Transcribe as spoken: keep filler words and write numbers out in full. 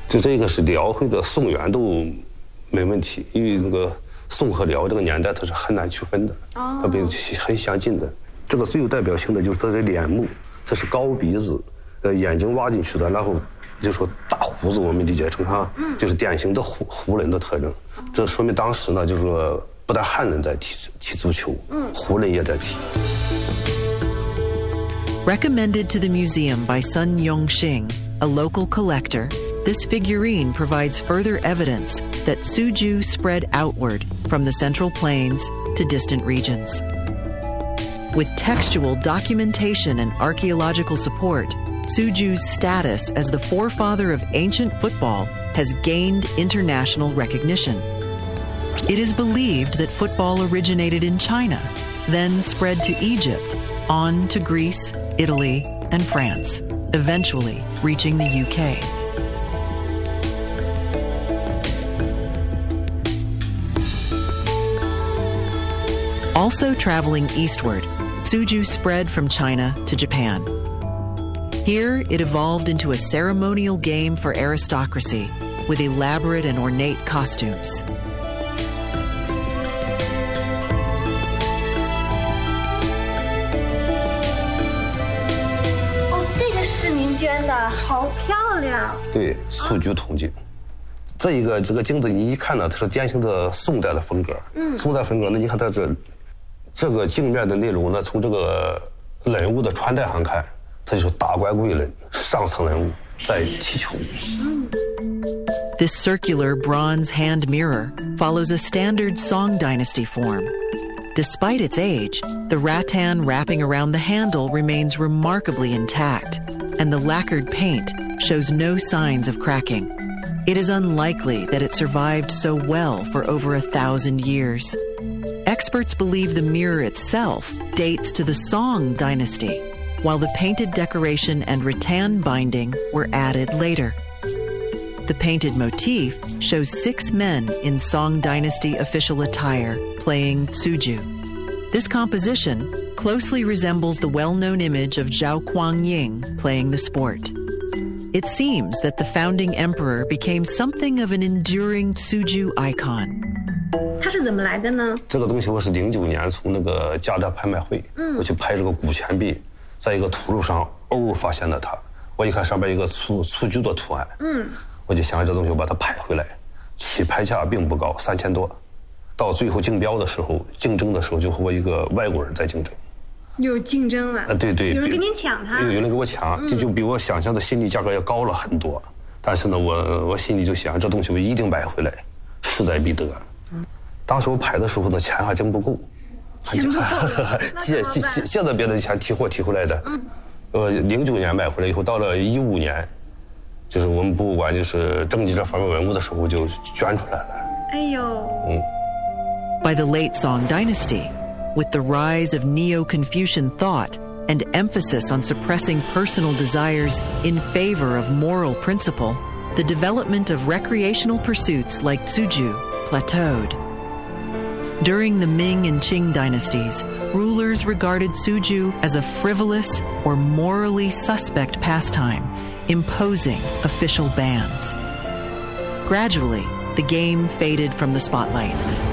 就这个是辽或者宋元都没问题，因为那个宋和辽这个年代它是很难区分的，它比很相近的。这个最有代表性的就是它的脸目，它是高鼻子，呃，眼睛挖进去的，然后就说大胡子，我们理解成哈，就是典型的胡胡人的特征。这说明当时呢，就是说不但汉人在踢踢足球，胡人也在踢。 Recommended to the museum by Sun Yongxing, a local collector, this figurine provides further evidence that Suzhou spread outward from the Central Plains to distant regions. With textual documentation and archaeological support, Suzhou's status as the forefather of ancient football has gained international recognition. It is believed that football originated in China, then spread to Egypt, on to Greece, Italy, and France, eventually reaching the U K. Also traveling eastward, Suzhou spread from China to Japan. Here, it evolved into a ceremonial game for aristocracy with elaborate and ornate costumes. Oh, 这个是您捐的，好漂亮。 对，苏居铜镜。这一个这个镜子你一看呢，它是典型的宋代的风格。嗯，宋代风格呢，你看它这这个镜面的内容呢，从这个人物的穿戴上看，它就是达官贵人、上层人物在踢球。 This circular bronze hand mirror follows a standard Song dynasty form. Despite its age, the rattan wrapping around the handle remains remarkably intact, and the lacquered paint shows no signs of cracking. It is unlikely that it survived so well for over a thousand years. Experts believe the mirror itself dates to the Song dynasty, while the painted decoration and rattan binding were added later. The painted motif shows six men in Song dynasty official attire playing Suzhou. This composition closely resembles the well-known image of Zhao Kuangying playing the sport. It seems that the founding emperor became something of an enduring Suzhou icon. 它是怎么来的呢？ 这个东西我是零九年从那个嘉德拍卖会，嗯，我去拍这个古钱币，在一个土路上偶尔发现了它。我一看上面一个苏苏居的图案，嗯，我就想这东西我把它拍回来，起拍价并不高，三千多。到最后竞标的时候，竞争的时候就和我一个外国人在竞争。 有竞争了？啊， 对对， 有人跟您抢它？ 有有人给我抢，这、嗯、就比我想象的心理价格要高了很多。但是呢，我我心里就想，这东西我一定买回来，势在必得。嗯，当时我拍的时候呢，钱还真不够， 钱不够， 借借借借的别的钱提货提回来的。嗯，呃，零九年买回来以后，到了一五年，就是我们博物馆就是征集这方面文物的时候就捐出来了。 哎呦，嗯。 By the late Song dynasty, with the rise of Neo-Confucian thought and emphasis on suppressing personal desires in favor of moral principle, the development of recreational pursuits like Suzhou plateaued. During the Ming and Qing dynasties, rulers regarded Suzhou as a frivolous or morally suspect pastime, imposing official bans. Gradually, the game faded from the spotlight.